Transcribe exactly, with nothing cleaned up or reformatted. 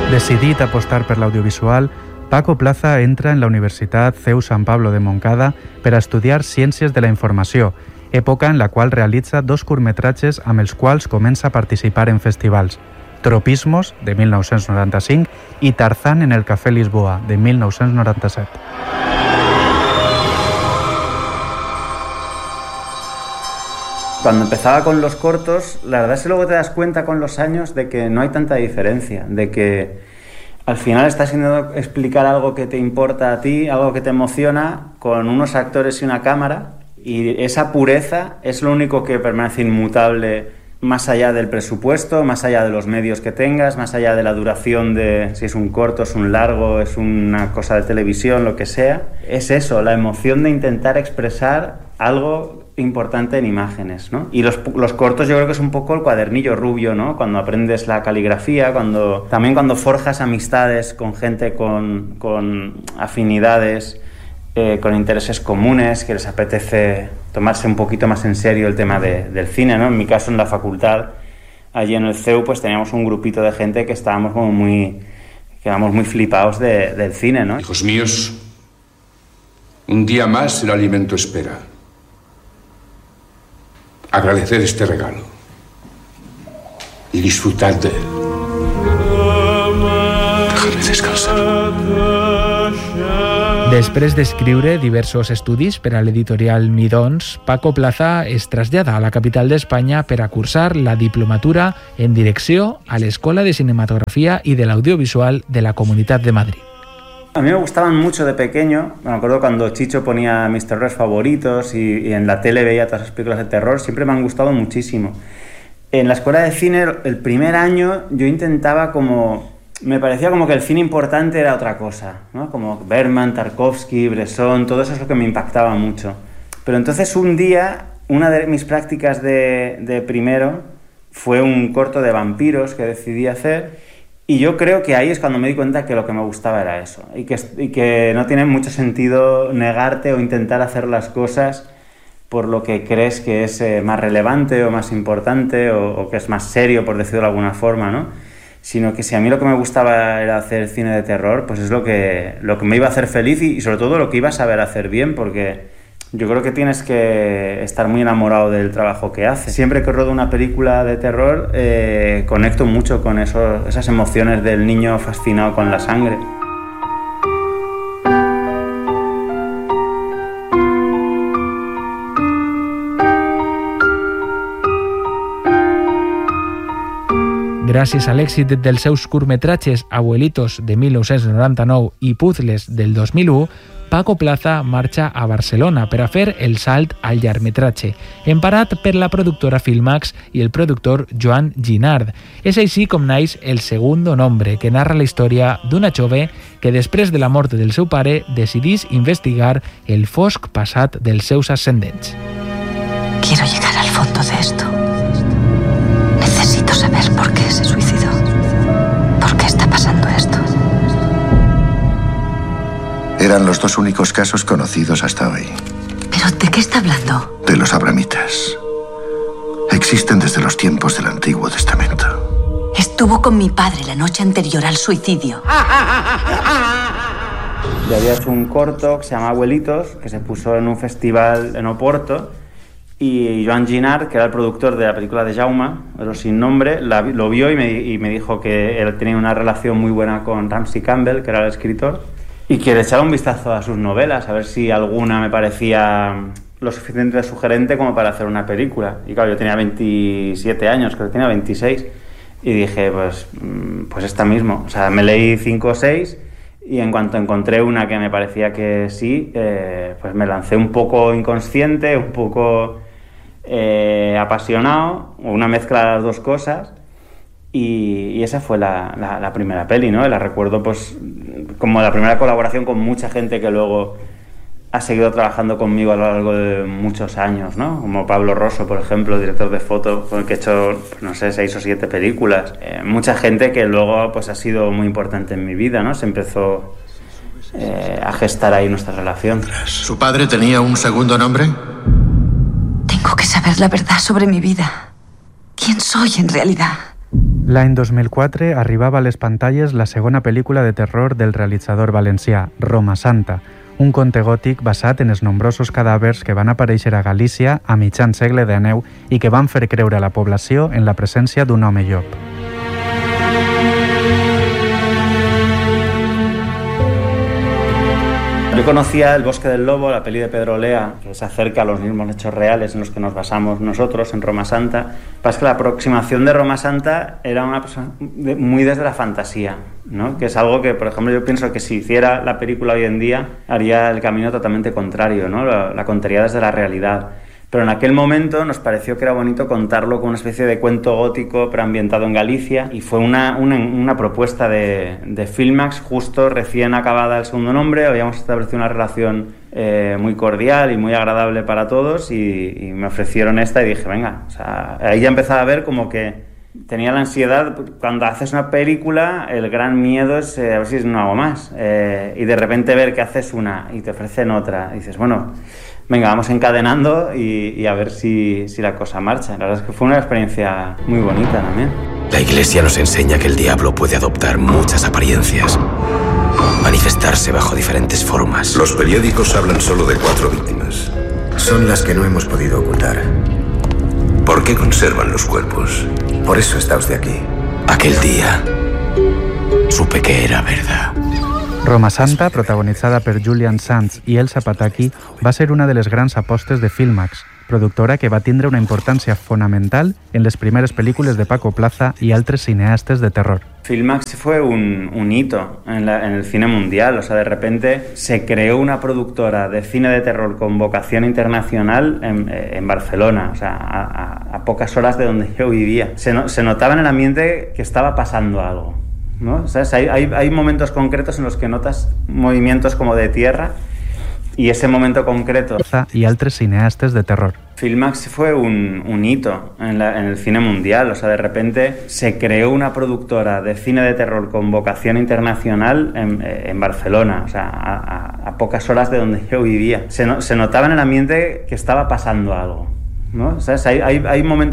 Decidit a apostar per l'audiovisual, Paco Plaza entra en la Universitat C E U Sant Pablo de Montcada per a estudiar Ciències de la Informació, època en la qual realitza dos curtmetratges amb els quals comença a participar en festivals: Tropismos, de mil nou-cents noranta-cinc, i Tarzán en el Café Lisboa, de mil nou-cents noranta-set. Cuando empezaba con los cortos, la verdad es que luego te das cuenta con los años de que no hay tanta diferencia, de que al final estás intentando explicar algo que te importa a ti, algo que te emociona, con unos actores y una cámara, y esa pureza es lo único que permanece inmutable más allá del presupuesto, más allá de los medios que tengas, más allá de la duración de si es un corto, es un largo, es una cosa de televisión, lo que sea. Es eso, la emoción de intentar expresar algo importante en imágenes, ¿no? Y los, los cortos yo creo que es un poco el cuadernillo rubio, ¿no? Cuando aprendes la caligrafía, cuando también cuando forjas amistades con gente con, con afinidades, eh, con intereses comunes, que les apetece tomarse un poquito más en serio el tema de, del cine, ¿no? En mi caso, en la facultad, allí en el C E U, pues teníamos un grupito de gente que estábamos como muy, quedamos muy flipados de, del cine, ¿no? Hijos míos, un día más el alimento espera. Agradecer este regalo y disfrutad de él. Dejarme descansar. Després d'escriure diversos estudis per a l'editorial Midons, Paco Plaza es trasllada a la capital d'Espanya per a cursar la diplomatura en direcció a l'Escola de Cinematografia i de l'Audiovisual de la Comunitat de Madrid. A mí me gustaban mucho de pequeño. Me acuerdo cuando Chicho ponía mis terrores favoritos y, y en la tele veía todas las películas de terror. Siempre me han gustado muchísimo. En la escuela de cine, el primer año, yo intentaba como... Me parecía como que el cine importante era otra cosa, ¿no? Como Bergman, Tarkovsky, Bresson, todo eso es lo que me impactaba mucho. Pero entonces un día, una de mis prácticas de, de primero fue un corto de vampiros que decidí hacer. Y yo creo que ahí es cuando me di cuenta que lo que me gustaba era eso, y que, y que no tiene mucho sentido negarte o intentar hacer las cosas por lo que crees que es eh, más relevante o más importante o, o que es más serio, por decirlo de alguna forma, ¿no? Sino que si a mí lo que me gustaba era hacer cine de terror, pues es lo que, lo que me iba a hacer feliz y, y sobre todo lo que iba a saber hacer bien, porque yo creo que tienes que estar muy enamorado del trabajo que haces. Siempre que rodo una película de terror, eh, conecto mucho con eso, esas emociones del niño fascinado con la sangre. Gràcies a l'èxit dels seus curtmetratges Abuelitos de mil nou-cents noranta-nou i Puzzles del dos mil u, Paco Plaza marxa a Barcelona per a fer el salt al llargmetratge, emparat per la productora Filmax i el productor Joan Ginard. És així com naix El Segundo Nombre, que narra la història d'una jove que després de la mort del seu pare decidís investigar el fosc passat dels seus ascendents. Quiero llegar al fondo de esto. Necesito saber por qué se suicidó. ¿Por qué está pasando esto? Eran los dos únicos casos conocidos hasta hoy. ¿Pero de qué está hablando? De los abramitas. Existen desde los tiempos del Antiguo Testamento. Estuvo con mi padre la noche anterior al suicidio. Yo había hecho un corto que se llama Abuelitos, que se puso en un festival en Oporto, y Joan Ginard, que era el productor de la película de Jaume, de Los Sin Nombre, la, lo vio y me, y me dijo que él tenía una relación muy buena con Ramsey Campbell, que era el escritor, y que le echara un vistazo a sus novelas, a ver si alguna me parecía lo suficientemente sugerente como para hacer una película. Y claro, yo tenía veintisiete años, creo que tenía veintiséis, y dije, pues, pues esta mismo. O sea, me leí cinco o seis, y en cuanto encontré una que me parecía que sí, eh, pues me lancé un poco inconsciente, un poco eh, apasionado, una mezcla de las dos cosas, y, y esa fue la, la, la primera peli, ¿no? Y la recuerdo pues como la primera colaboración con mucha gente que luego ha seguido trabajando conmigo a lo largo de muchos años, ¿no? Como Pablo Rosso, por ejemplo, director de foto, con el que he hecho, pues, no sé, seis o siete películas. Eh, mucha gente que luego pues ha sido muy importante en mi vida, ¿no? Se empezó eh, a gestar ahí nuestra relación. ¿Su padre tenía un segundo nombre? Tengo que saber la verdad sobre mi vida. ¿Quién soy en realidad? L'any dos mil quatre arribava a les pantalles la segona pel·lícula de terror del realitzador valencià, Roma Santa, un conte gòtic basat en els nombrosos cadàvers que van aparèixer a Galícia a mitjan segle dinou i que van fer creure a la població en la presència d'un home llop. Yo conocía El bosque del lobo, la peli de Pedro Lea, que se acerca a los mismos hechos reales en los que nos basamos nosotros en Roma Santa. Pasa que la aproximación de Roma Santa era una cosa muy desde la fantasía, ¿no? Que es algo que, por ejemplo, yo pienso que si hiciera la película hoy en día haría el camino totalmente contrario, ¿no? La, la contaría desde la realidad. Pero en aquel momento nos pareció que era bonito contarlo con una especie de cuento gótico pero ambientado en Galicia, y fue una, una, una propuesta de, de Filmax justo recién acabada El segundo nombre. Habíamos establecido una relación eh, muy cordial y muy agradable para todos, y, y me ofrecieron esta y dije, venga, o sea, ahí ya empezaba a ver como que tenía la ansiedad. Cuando haces una película, el gran miedo es eh, a ver si no hago más, eh, y de repente ver que haces una y te ofrecen otra, y dices, bueno, venga, vamos encadenando y, y a ver si, si la cosa marcha. La verdad es que fue una experiencia muy bonita también. La Iglesia nos enseña que el diablo puede adoptar muchas apariencias, manifestarse bajo diferentes formas. Los periódicos hablan solo de cuatro víctimas. Son las que no hemos podido ocultar. ¿Por qué conservan los cuerpos? Por eso está usted aquí. Aquel día supe que era verdad. Roma Santa, protagonitzada per Julian Sands i Elsa Pataki, va ser una de les grans apostes de Filmax, productora que va tindre una importància fonamental en les primeres pel·lícules de Paco Plaza i altres cineastes de terror. Filmax fue un, un hito en, la, en el cine mundial. O sea, de repente se creó una productora de cine de terror con vocación internacional en, en Barcelona, o sea, a, a, a pocas horas de donde yo vivía. Se, no, se notaba en el ambiente que estaba pasando algo, ¿no? ¿Sabes? Hay, hay, hay momentos concretos en los que notas movimientos como de tierra, y ese momento concreto... ...y altres cineastes de terror. Filmax fue un, un hito en, la, en el cine mundial. O sea, de repente se creó una productora de cine de terror con vocación internacional en, en Barcelona, o sea, a, a, a pocas horas de donde yo vivía. Se, no, se notaba en el ambiente que estaba pasando algo, ¿no? ¿Sabes? Hay, hay, hay momentos